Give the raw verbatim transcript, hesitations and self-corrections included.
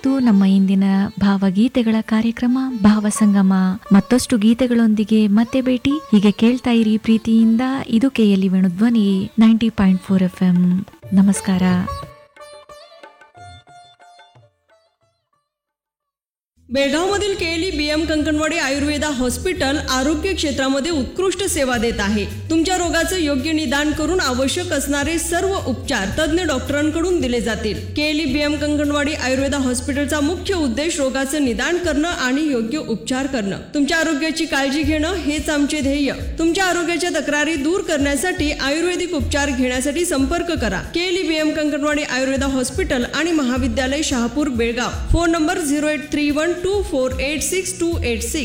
ಇದಾಗಿತ್ತು ನಮ್ಮ ಇಂದಿನ ಭಾವಗೀತೆಗಳ ಕಾರ್ಯಕ್ರಮ ಭಾವಸಂಗಮ. ಮತ್ತಷ್ಟು ಗೀತೆಗಳೊಂದಿಗೆ ಮತ್ತೆ ಭೇಟಿ. ಹೀಗೆ ಕೇಳ್ತಾ ಇರಿ ಪ್ರೀತಿಯಿಂದ. ಇದು KLE Venudhwani ninety point four F M. ನಮಸ್ಕಾರ. बेळगावमधील KLE BM Kankanwadi Ayurveda hospital आरोग्य क्षेत्रामध्ये उत्कृष्ट सेवा देत आहे. तुमच्या रोगाचं योग्य निदान करून आवश्यक असणारे सर्व उपचार तज्ञ डॉक्टरांकडून दिले जातील. केएलई बीएम कंकणवाडी आयुर्वेदा हॉस्पिटलचा मुख्य उद्देश रोगाचं निदान करणं आणि योग्य उपचार करणं. तुमच्या आरोग्याची काळजी घेणं हेच आमचे ध्येय. तुमच्या आरोग्याच्या तक्रारी दूर करण्यासाठी आयुर्वेदिक उपचार घेण्यासाठी संपर्क करा. KLE BM Kankanwadi Ayurveda hospital आणि महाविद्यालय Shahapur Belgaum. Phone number zero eight three one two four eight six to eight six.